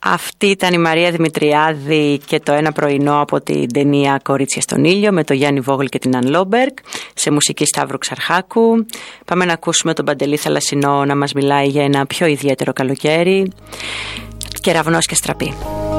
Αυτή ήταν η Μαρία Δημητριάδη και το ένα πρωινό από την ταινία Κορίτσια στον ήλιο με τον Γιάννη Βόγλ και την Αν Λόμπεργκ, σε μουσική Σταύρου Ξαρχάκου. Πάμε να ακούσουμε τον Παντελή Θαλασσινό να μας μιλάει για ένα πιο ιδιαίτερο καλοκαίρι. Κεραυνός και στραπή.